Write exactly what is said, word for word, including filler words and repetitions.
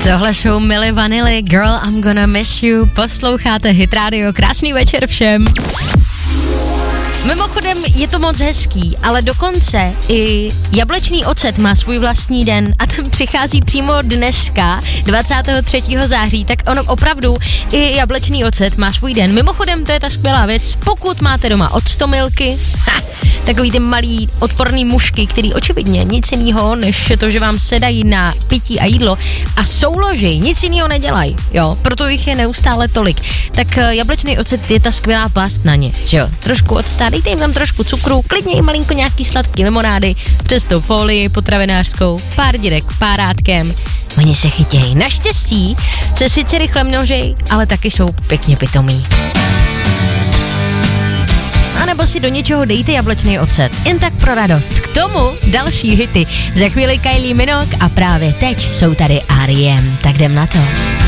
Tohle jsou Milli Vanilli, Girl I'm Gonna Miss You, posloucháte Hit Radio, krásný večer všem. Mimochodem je to moc hezký, ale dokonce i jablečný ocet má svůj vlastní den a ten přichází přímo dneska, dvacátého třetího září, tak ono opravdu i jablečný ocet má svůj den. Mimochodem to je ta skvělá věc, pokud máte doma octomilky, ha, takový ty malý odporný mušky, který očividně nic jinýho, než to, že vám sedají na pití a jídlo a souloží, nic jinýho nedělají, jo, proto jich je neustále tolik, tak jablečný ocet je ta skvělá past na ně, že jo, trošku octa, dejte jim tam trošku cukru, klidně i malinko nějaký sladký limonády, přes tou folii potravinářskou, pár dírek párátkem, oni se chytějí. Naštěstí se sice rychle množej, ale taky jsou pěkně pitomí. A nebo si do něčeho dejte jablečný ocet, jen tak pro radost. K tomu další hity. Za chvíli Kylie Minogue a právě teď jsou tady R E M, tak jdem na to.